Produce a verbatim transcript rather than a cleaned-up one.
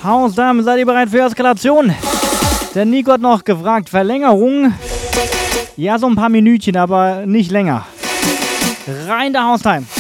Hausdamen, seid ihr bereit für Eskalation? Der Nico hat noch gefragt, Verlängerung? Ja, so ein paar Minütchen, aber nicht länger. Rein der Haustime.